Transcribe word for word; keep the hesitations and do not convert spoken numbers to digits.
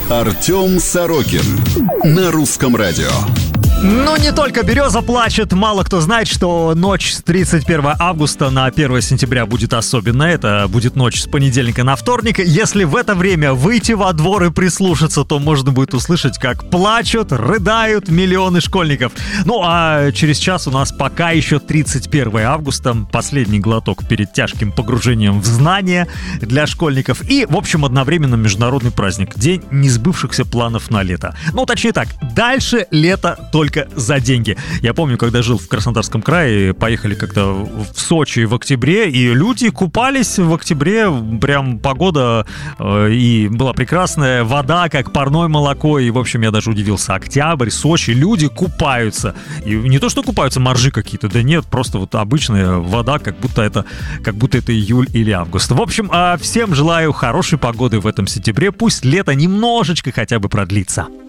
Артем Сорокин на Русском радио. Ну, не только береза плачет. Мало кто знает, что ночь с тридцать первого августа на первое сентября будет особенная. Это будет ночь с понедельника на вторник. Если в это время выйти во двор и прислушаться, то можно будет услышать, как плачут, рыдают миллионы школьников. Ну, а через час у нас пока еще тридцать первого августа. Последний глоток перед тяжким погружением в знания для школьников. И, в общем, одновременно международный праздник. День несбывшихся планов на лето. Ну, точнее так, дальше лето только за деньги. Я помню, когда жил в Краснодарском крае, поехали как-то в Сочи в октябре, и люди купались в октябре, прям погода э, и была прекрасная, вода как парное молоко, и, в общем, я даже удивился. Октябрь, Сочи, люди купаются. И не то, что купаются моржи какие-то, да нет, просто вот обычная вода, как будто это, как будто это июль или август. В общем, всем желаю хорошей погоды в этом сентябре, пусть лето немножечко хотя бы продлится.